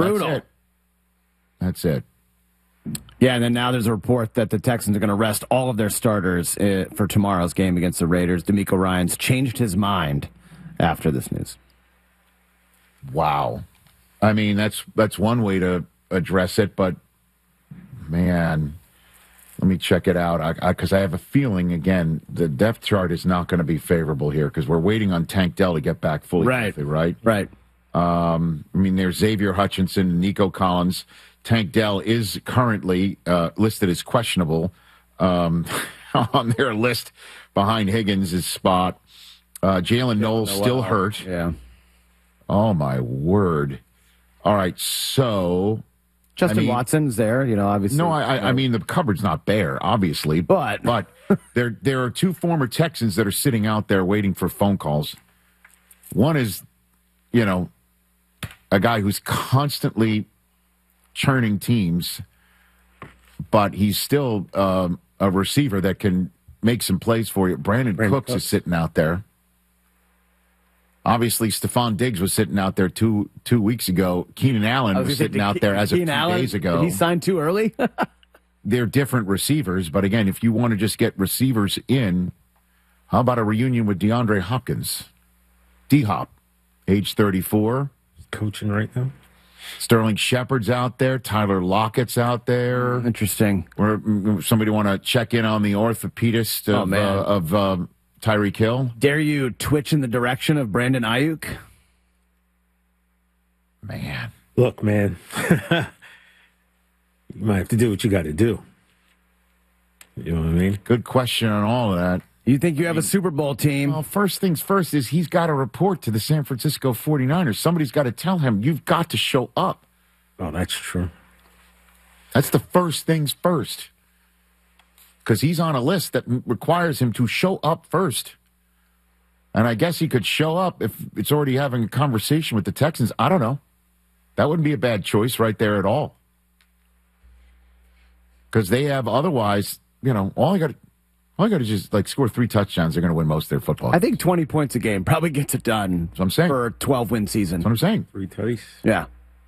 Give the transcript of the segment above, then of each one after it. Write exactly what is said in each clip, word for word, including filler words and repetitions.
Brutal. That's it. That's it. Yeah, and then now there's a report that the Texans are going to rest all of their starters uh, for tomorrow's game against the Raiders. DeMeco Ryans changed his mind after this news. Wow. I mean, that's that's one way to address it, but, man, let me check it out. Because I, I, I have a feeling, again, the depth chart is not going to be favorable here because we're waiting on Tank Dell to get back fully right. healthy, right? Right. Um, I mean, there's Xavier Hutchinson, Nico Collins. Tank Dell is currently uh, listed as questionable um, on their list behind Higgins' spot. Uh, Jalen Knowles still hurt. Yeah. Oh, my word. All right, so... Justin I mean, Watson's there, you know, obviously. No, I, I, I mean, the cupboard's not bare, obviously. But... But there, there are two former Texans that are sitting out there waiting for phone calls. One is, you know, a guy who's constantly churning teams, but he's still um, a receiver that can make some plays for you. Brandon, Brandon Cooks, Cooks is sitting out there. Obviously, Stephon Diggs was sitting out there two two weeks ago. Keenan Allen was, was sitting out there as of two Allen, days ago. Did he signed too early? They're different receivers, but again, if you want to just get receivers in, how about a reunion with DeAndre Hopkins? D-Hop, age thirty-four. Coaching right now. Sterling Shepard's out there. Tyler Lockett's out there. Interesting. Or somebody want to check in on the orthopedist of, oh, uh, of uh, Tyreek Hill? Dare you twitch in the direction of Brandon Ayuk? Man. Look, man. You might have to do what you got to do. You know what I mean? Good question on all of that. You think you have a Super Bowl team? Well, first things first is he's got to report to the San Francisco forty-niners. Somebody's got to tell him, you've got to show up. Oh, that's true. That's the first things first. Because he's on a list that requires him to show up first. And I guess he could show up if it's already having a conversation with the Texans. I don't know. That wouldn't be a bad choice right there at all. Because they have otherwise, you know, all I got to... All I got to just like score three touchdowns. They're going to win most of their football. I think twenty points a game probably gets it done. That's what I'm saying. For a twelve-win season. That's what I'm saying. Three tutties. Yeah.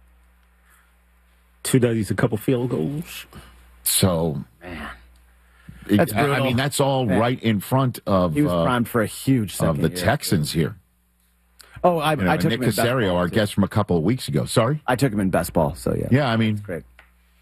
Two tutties, a couple field goals. So, man, it, that's brutal. I mean, that's all man. right in front of he was uh, primed for a huge of the year. Texans here. Oh, I, you know, I took Nick him in Caserio, best ball, our too. guest from a couple of weeks ago. Sorry, I took him in best ball. So yeah, yeah. I mean, that's great.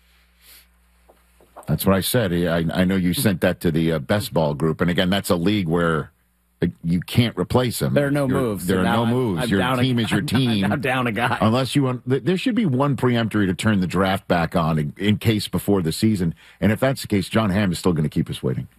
That's what I said. I, I know you sent that to the uh, best ball group, and again, that's a league where uh, you can't replace them. There are no You're, moves. There So are no I'm, moves. I'm your team a, is your team. I'm, I'm down a guy. Unless you want, there should be one preemptory to turn the draft back on in, in case before the season. And if that's the case, John Hamm is still going to keep us waiting.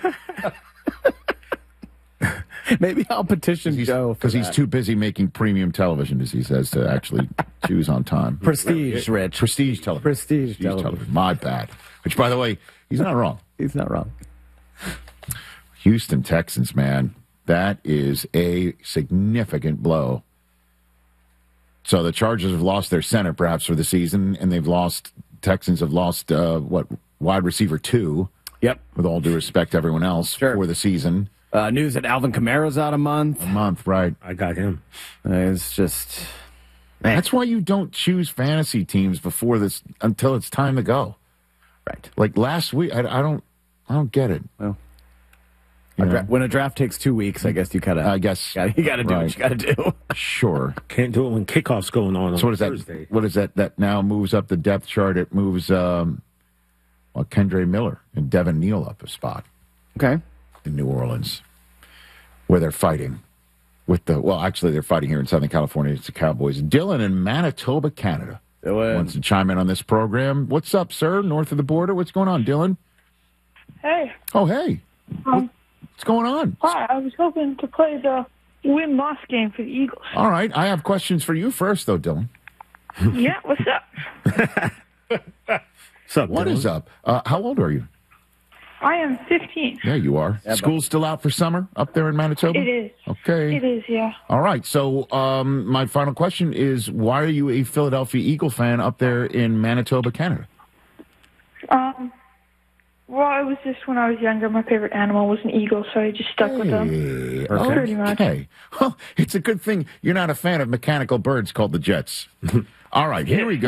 Maybe I'll petition he's, Joe because he's too busy making premium television, as he says, to actually choose on time. Prestige, Rich. Prestige television. Prestige, Prestige television. television. My bad. Which, by the way, he's not wrong. He's not wrong. Houston Texans, man, that is a significant blow. So the Chargers have lost their center, perhaps, for the season, and they've lost. Texans have lost uh, what wide receiver two. Yep. With all due respect to everyone else sure. for the season. Uh, news that Alvin Kamara's out a month. A month, right? I got him. Uh, it's just man. That's why you don't choose fantasy teams before this until it's time to go. Right. Like last week, I, I don't, I don't get it. Well, a dra- when a draft takes two weeks, I guess you gotta. I guess gotta, you gotta do right. what you gotta do. Sure. Can't do it when kickoff's going on. So on what is Thursday. that? What is that? That now moves up the depth chart. It moves um, well, Kendre Miller and Devin Neal up a spot. Okay. In New Orleans, where they're fighting with the. Well, actually, they're fighting here in Southern California. It's the Cowboys. Dylan in Manitoba, Canada. Dylan wants to chime in on this program. What's up, sir? North of the border. What's going on, Dylan? Hey. Oh, hey. Um, What's going on? Hi, I was hoping to play the win-loss game for the Eagles. All right. I have questions for you first, though, Dylan. Yeah, what's up? What's up, What Dylan? is up? Uh, how old are you? I am fifteen. Yeah, you are. Yeah, School's still out for summer up there in Manitoba? It is. Okay. It is, yeah. All right. So um, my final question is, why are you a Philadelphia Eagle fan up there in Manitoba, Canada? Um, well, it was just when I was younger, my favorite animal was an eagle, so I just stuck hey. with them. Okay. Pretty much. Okay. Well, it's a good thing you're not a fan of mechanical birds called the Jets. All right. Here we go.